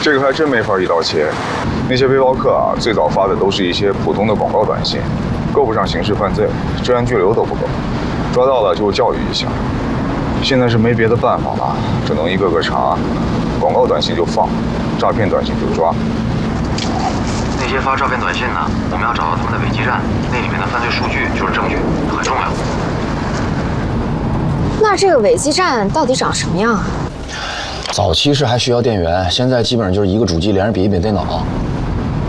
这个还真没法一刀切。那些背包客啊，最早发的都是一些普通的广告短信，够不上刑事犯罪，治安拘留都不够。抓到了就教育一下。现在是没别的办法了，只能一个个查。广告短信就放，诈骗短信就抓。 那些发诈骗短信的，我们要找到他们的伪基站，那里面的犯罪数据就是证据，很重要。 那这个伪基站到底长什么样啊？ 早期是还需要电源，现在基本上就是一个主机连着笔记本电脑。